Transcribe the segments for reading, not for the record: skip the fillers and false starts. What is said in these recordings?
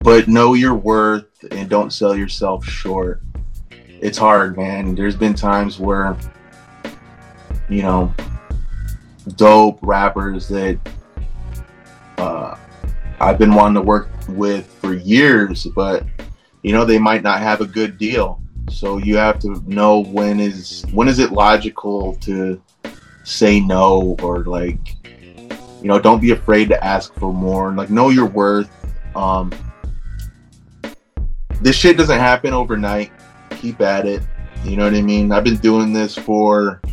but know your worth and don't sell yourself short. It's hard, man. There's been times where, you know, dope rappers that uh, I've been wanting to work with for years, but they might not have a good deal. So you have to know when is it logical to say no, or like, don't be afraid to ask for more. Like, know your worth. Um, this shit doesn't happen overnight. Keep at it. You know what I mean? I've been doing this for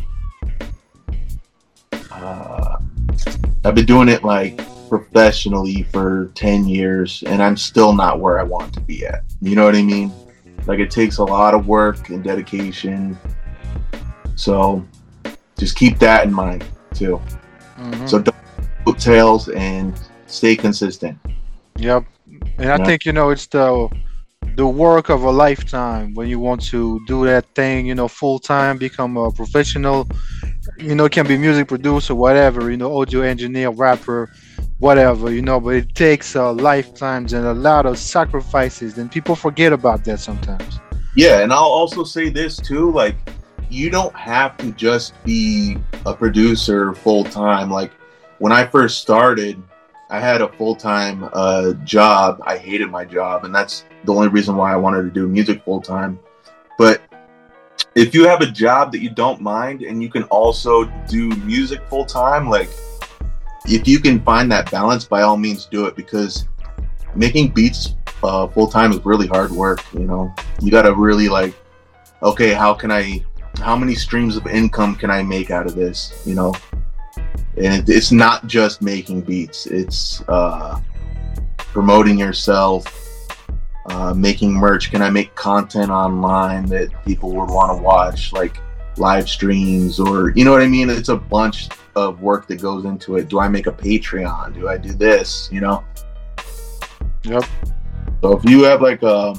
I've been doing it like professionally for 10 years, and I'm still not where I want to be at. You know what I mean? Like, it takes a lot of work and dedication. So just keep that in mind too. So don't put tails and stay consistent. Yep. And I think, it's the work of a lifetime when you want to do that thing, full time, become a professional. It can be music producer, whatever, audio engineer, rapper, whatever, but it takes lifetimes and a lot of sacrifices, and people forget about that sometimes. Yeah, and I'll also say this too, like, you don't have to just be a producer full time. Like, when I first started, I had a full-time job. I hated my job, and that's the only reason why I wanted to do music full-time. But if you have a job that you don't mind and you can also do music full-time, like, if you can find that balance, by all means do it, because making beats full-time is really hard work. You gotta really, like, okay, how many streams of income can I make out of this? And it's not just making beats. It's promoting yourself, making merch. Can I make content online that people would want to watch, like live streams, or you know what I mean? It's a bunch of work that goes into it. Do I make a Patreon? Do I do this? Yep. So if you have like a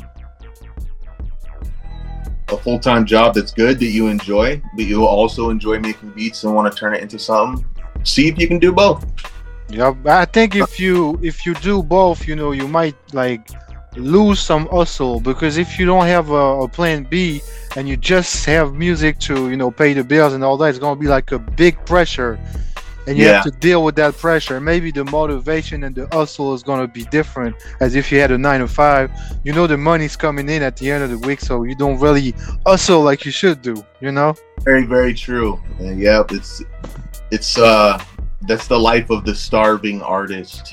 full-time job that's good, that you enjoy, but you also enjoy making beats and want to turn it into something, see if you can do both. Yeah, I think if you do both, you might like lose some hustle, because if you don't have a plan B and you just have music to pay the bills and all that, it's gonna be like a big pressure, and you have to deal with that pressure. Maybe the motivation and the hustle is gonna be different as if you had a 9 to 5. The money's coming in at the end of the week, so you don't really hustle like you should do. Very, very true. Yeah, it's that's the life of the starving artist.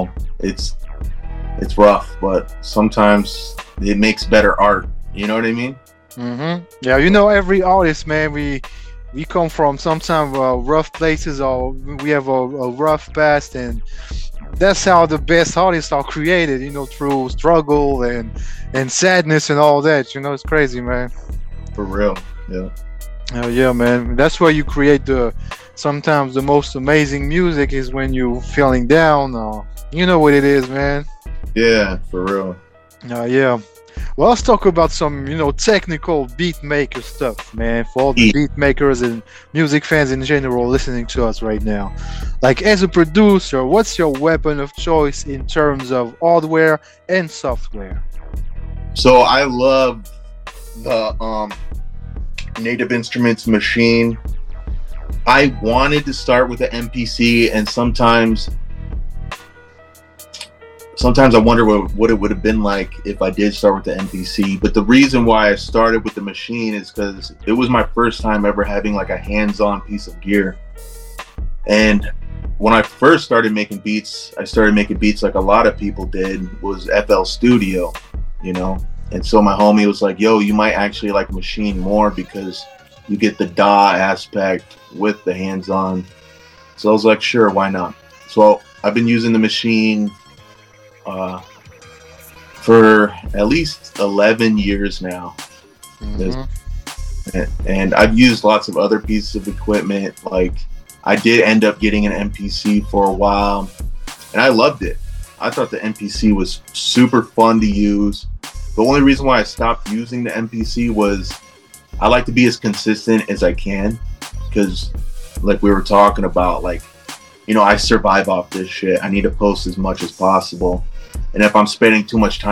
It's rough, but sometimes it makes better art. You know what I mean? Yeah, every artist, man, we come from sometimes rough places, or we have a rough past, and that's how the best artists are created, through struggle and sadness and all that. It's crazy, man. For real. Yeah. Oh yeah, man. That's why you create sometimes the most amazing music is when you feeling down, or you know what it is, man. Yeah, for real. Yeah. Well, let's talk about some, technical beat maker stuff, man, for all the beat makers and music fans in general listening to us right now. Like, as a producer, what's your weapon of choice in terms of hardware and software? So I love the Native Instruments machine. I wanted to start with the MPC, and sometimes I wonder what it would have been like if I did start with the MPC. But the reason why I started with the machine is because it was my first time ever having like a hands-on piece of gear. And when I first started making beats, I started making beats like a lot of people did, was FL Studio, And so my homie was like, yo, you might actually like machine more because you get the DAW aspect with the hands-on. So I was like, sure, why not? So I've been using the machine for at least 11 years now. And I've used lots of other pieces of equipment. Like, I did end up getting an MPC for a while, and I loved it. I thought the MPC was super fun to use. The only reason why I stopped using the MPC was I like to be as consistent as I can, because like we were talking about, like, I survive off this shit. I need to post as much as possible. and if I'm spending too much time